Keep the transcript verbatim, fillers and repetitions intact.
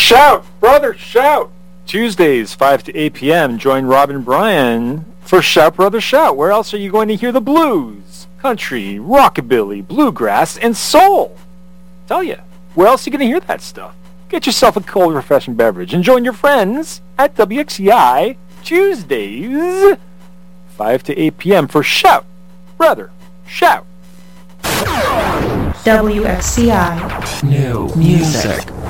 Shout, brother, shout! Tuesdays, five to eight p.m., join Rob and Brian for Shout, Brother, Shout. Where else are you going to hear the blues, country, rockabilly, bluegrass, and soul? Tell you, where else are you going to hear that stuff? Get yourself a cold, refreshing beverage and join your friends at W X C I Tuesdays, five to eight p.m. for Shout, Brother, Shout. W X C I New music.